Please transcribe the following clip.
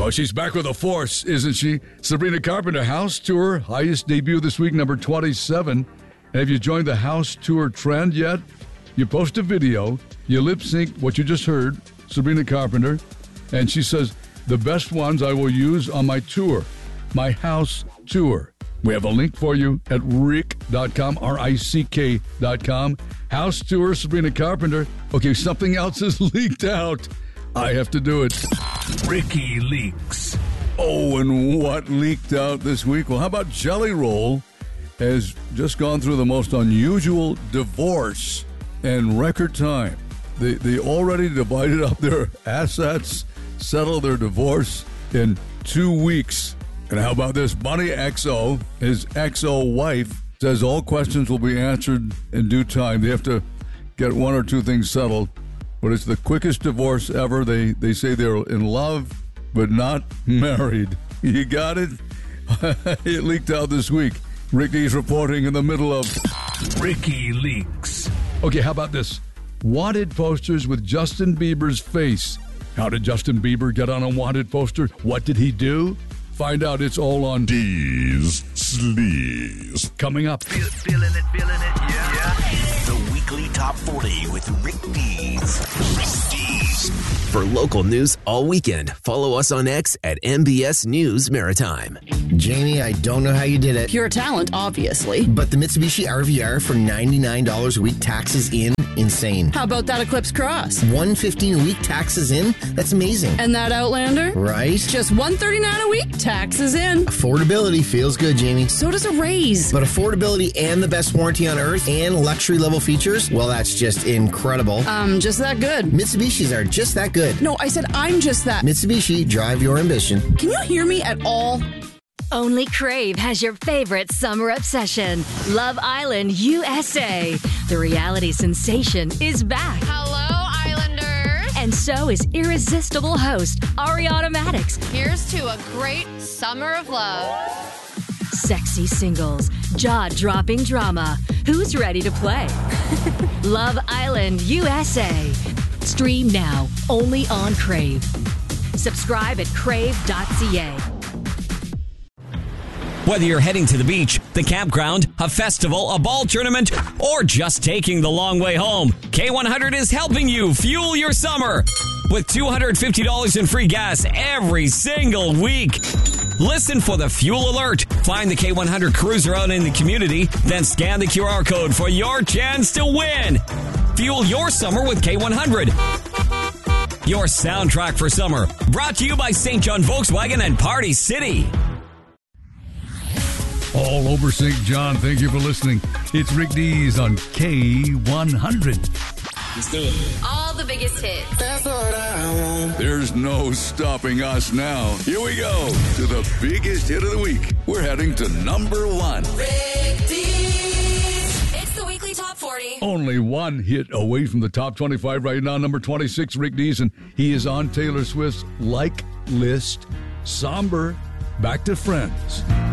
Well, she's back with a force, isn't she? Sabrina Carpenter, House Tour, highest debut this week, number 27. Have you joined the House Tour trend yet? You post a video, you lip sync what you just heard, Sabrina Carpenter, and she says, the best ones I will use on my tour, my House Tour. We have a link for you at rick.com, RICK.com. House Tour, Sabrina Carpenter. Okay, something else is leaked out. I have to do it. Ricky Leaks. Oh, and what leaked out this week? Well, how about Jelly Roll has just gone through the most unusual divorce in record time. They already divided up their assets, settled their divorce in 2 weeks. And how about this? Bunny XO, his XO wife, says all questions will be answered in due time. They have to get one or two things settled. But it's the quickest divorce ever. They say they're in love, but not married. You got it? It leaked out this week. Ricky's reporting in the middle of Ricky Leaks. Okay, how about this? Wanted posters with Justin Bieber's face. How did Justin Bieber get on a wanted poster? What did he do? Find out. It's all on D's Sleaze. Coming up. Feeling it, yeah. The weekly top 40 with Rick Dees. Rick Dees. For local news all weekend, follow us on X at MBS News Maritime. Jamie, I don't know how you did it. Pure talent, obviously. But the Mitsubishi RVR for $99 a week, taxes in, insane. How about that Eclipse Cross? $115 a week, taxes in? That's amazing. And that Outlander? Right? Just $139 a week, taxes in. Affordability feels good, Jamie. So does a raise. But affordability and the best warranty on earth and luxury level features? Well, that's just incredible. Just that good. Mitsubishis are just that good. No, I said I'm just that. Mitsubishi, drive your ambition. Can you hear me at all? Only Crave has your favorite summer obsession, Love Island USA. The reality sensation is back. Hello, Islanders. And so is irresistible host Ariana Madix. Here's to a great summer of love. Sexy singles, jaw-dropping drama. Who's ready to play? Love Island USA. Stream now, only on Crave. Subscribe at crave.ca. Whether you're heading to the beach, the campground, a festival, a ball tournament, or just taking the long way home, K100 is helping you fuel your summer with $250 in free gas every single week. Listen for the fuel alert. Find the K100 cruiser out in the community, then scan the QR code for your chance to win. Fuel your summer with K100. Your soundtrack for summer. Brought to you by St. John Volkswagen and Party City. All over St. John, thank you for listening. It's Rick Dees on K100. Let's do it. All the biggest hits. That's what I want. There's no stopping us now. Here we go to the biggest hit of the week. We're heading to number 1. Rick Dees. It's the weekly top 40. Only one hit away from the top 25 right now. Number 26, Rick Dees, and he is on Taylor Swift's like list. Somber. Back to Friends.